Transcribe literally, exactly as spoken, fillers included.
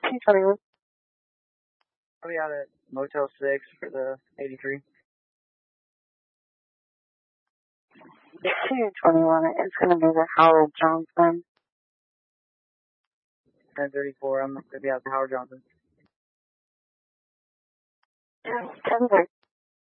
two twenty-one. I'll be out at Motel six for the eighty-three. two twenty-one, it's going to be the Howard Johnson. ten thirty-four, I'm going to be out at Howard Johnson. ten thirty.